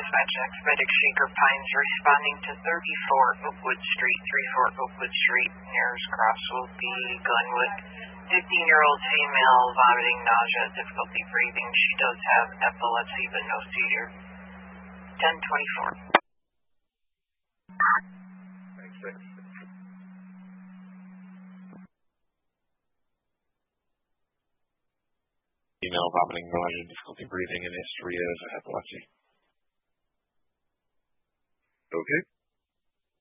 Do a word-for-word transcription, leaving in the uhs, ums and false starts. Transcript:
dispatch Expedic Shaker Pines responding to thirty-four Oakwood Street, thirty-four Oakwood Street, nearest cross will be Glenwood. fifteen-year-old female vomiting, nausea, difficulty breathing. She does have epilepsy but no seizure. ten twenty-four. Thanks, six. Female vomiting, nausea, difficulty breathing, and history of epilepsy. Okay.